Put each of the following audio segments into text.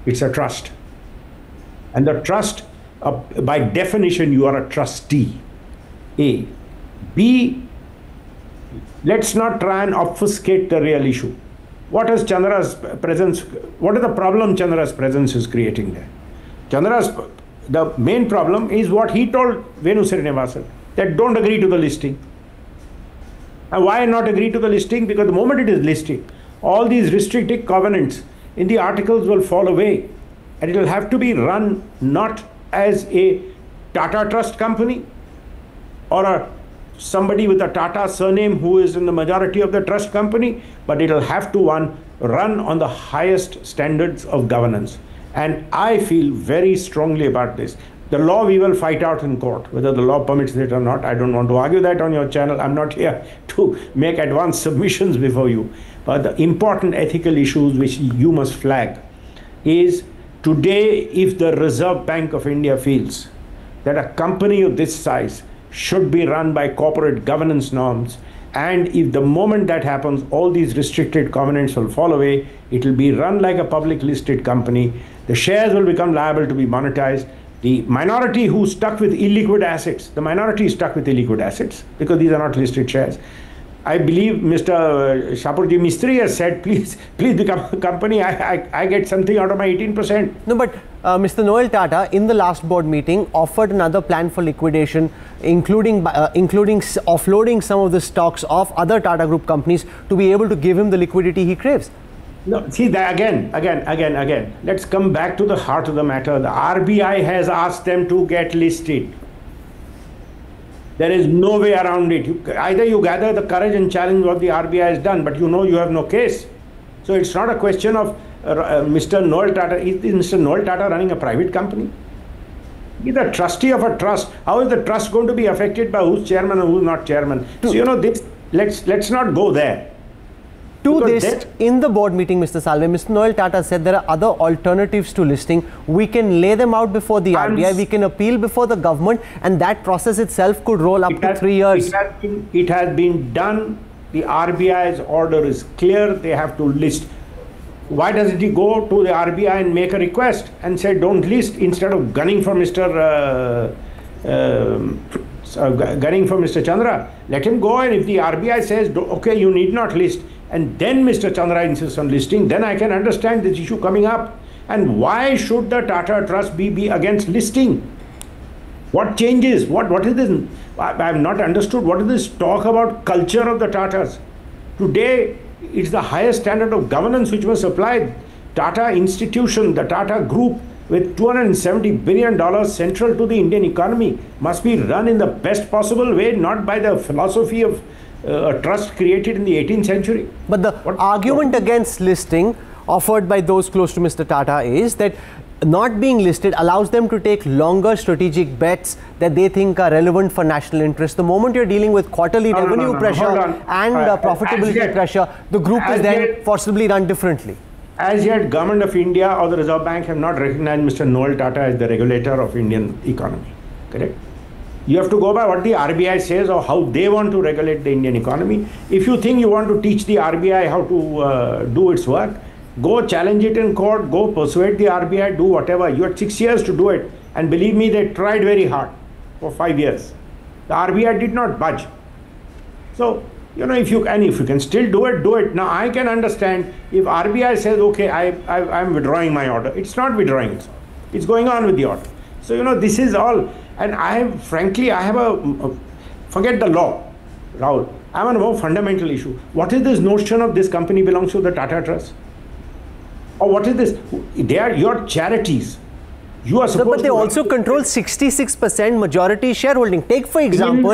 It's a trust. And the trust, by definition, you are a trustee. A. B. Let's not try and obfuscate the real issue. What is Chandra's presence? What is the problem Chandra's presence is creating there? The main problem is what he told Venu Srinivasan, that don't agree to the listing. And why not agree to the listing? Because the moment it is listed, all these restrictive covenants in the articles will fall away. And it will have to be run not as a Tata Trust company or somebody with a Tata surname who is in the majority of the trust company, but it will have to run on the highest standards of governance. And I feel very strongly about this. The law we will fight out in court, whether the law permits it or not. I don't want to argue that on your channel. I'm not here to make advanced submissions before you. But the important ethical issues which you must flag is, today, if the Reserve Bank of India feels that a company of this size should be run by corporate governance norms, and if the moment that happens, all these restricted covenants will fall away, it will be run like a public listed company. The shares will become liable to be monetized. The minority who stuck with illiquid assets, the minority is stuck with illiquid assets because these are not listed shares. I believe Mr. Shapurji Mistry has said, please become a company. I get something out of my 18%. No, but Mr. Noel Tata, in the last board meeting, offered another plan for liquidation, including offloading some of the stocks of other Tata Group companies to be able to give him the liquidity he craves. No, see that again. Let's come back to the heart of the matter. The RBI has asked them to get listed. There is no way around it. Either you gather the courage and challenge what the RBI has done, but you know you have no case. So it's not a question of Mr. Noel Tata. Is Mr. Noel Tata running a private company? He's the trustee of a trust. How is the trust going to be affected by who's chairman and who's not chairman? So you know this. Let's not go there. To this, in the board meeting, Mr. Salve, Mr. Noel Tata said there are other alternatives to listing. We can lay them out before the RBI, we can appeal before the government, and that process itself could roll up to 3 years. It has been done. The RBI's order is clear. They have to list. Why doesn't he go to the RBI and make a request and say don't list, instead of gunning for Mr. Chandra? Let him go, and if the RBI says okay, you need not list, and then Mr. Chandra insists on listing, then I can understand this issue coming up. And why should the Tata Trust be against listing? What changes? What is this? I have not understood. What is this talk about culture of the Tatas? Today, it's the highest standard of governance which was applied. Tata institution, the Tata Group, with $270 billion central to the Indian economy, must be run in the best possible way, not by the philosophy of a trust created in the 18th century. But the argument against listing offered by those close to Mr. Tata is that not being listed allows them to take longer strategic bets that they think are relevant for national interest. The moment you're dealing with quarterly revenue pressure and profitability pressure, the group is then forcibly run differently. As yet, Government of India or the Reserve Bank have not recognized Mr. Noel Tata as the regulator of Indian economy. Correct? You have to go by what the RBI says or how they want to regulate the Indian economy. If you think you want to teach the RBI how to do its work, go challenge it in court, go persuade the RBI, do whatever. You had 6 years to do it. And believe me, they tried very hard for 5 years. The RBI did not budge. So, you know, if you can still do it, do it. Now, I can understand if RBI says, okay, I'm withdrawing my order. It's not withdrawing it. It's going on with the order. So, you know, this is all. And frankly, I have forget the law, Rahul. I have a more fundamental issue. What is this notion of this company belongs to the Tata Trust? Or what is this? They are your charities. You are supposed but they also control 66% majority shareholding. Take for example,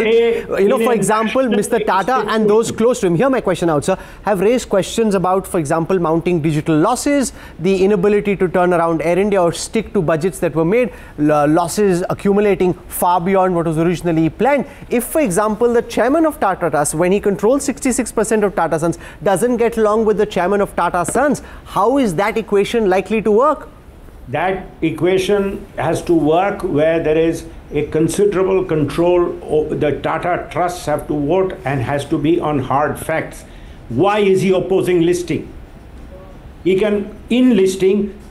Mr. Tata and those close to him. Hear my question out, sir. Have raised questions about, for example, mounting digital losses, the inability to turn around Air India or stick to budgets that were made, losses accumulating far beyond what was originally planned. If, for example, the chairman of Tata Trust, when he controls 66% of Tata Sons, doesn't get along with the chairman of Tata Sons, how is that equation likely to work? That equation has to work where there is a considerable control. The Tata Trusts have to vote and has to be on hard facts. Why is he opposing listing? He can, in listing,